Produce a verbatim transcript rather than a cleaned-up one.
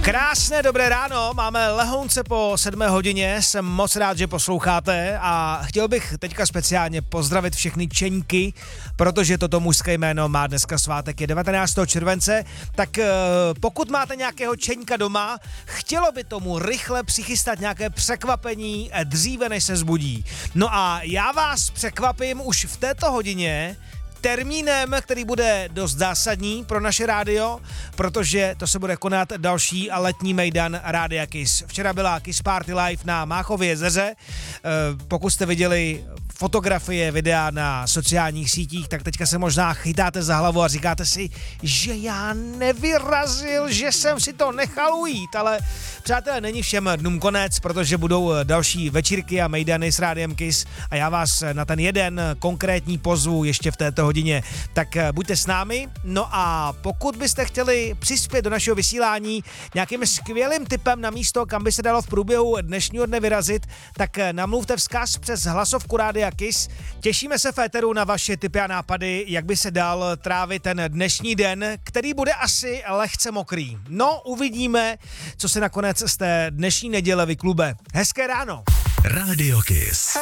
Krásné dobré ráno, máme lehounce po sedmé hodině, jsem moc rád, že posloucháte a chtěl bych teďka speciálně pozdravit všechny čeňky, protože toto mužské jméno má dneska svátek, je devatenáctého července, tak pokud máte nějakého čeňka doma, chtělo by tomu rychle přichystat nějaké překvapení dříve, než se zbudí. No a já vás překvapím už v této hodině termínem, který bude dost zásadní pro naše rádio, protože to se bude konat další letní mejdan Rádia Kiss. Včera byla Kiss Party Live na Máchově jezeře. Pokud jste viděli fotografie, videa na sociálních sítích, tak teďka se možná chytáte za hlavu a říkáte si, že já nevyrazil, že jsem si to nechal ujít, ale přátelé, není všem dnům konec, protože budou další večírky a mejdany s Rádiem Kiss a já vás na ten jeden konkrétní pozvu ještě v této hodině. Tak buďte s námi, no a pokud byste chtěli přispět do našeho vysílání nějakým skvělým tipem na místo, kam by se dalo v průběhu dnešního dne vyrazit, tak namluvte vzkaz přes hlasovku Rádia Kiss. Těšíme se v éteru na vaše tipy a nápady, jak by se dal trávit ten dnešní den, který bude asi lehce mokrý. No, uvidíme, co se nakonec z té dnešní neděle vyklube. Hezké ráno. Rádio Kiss.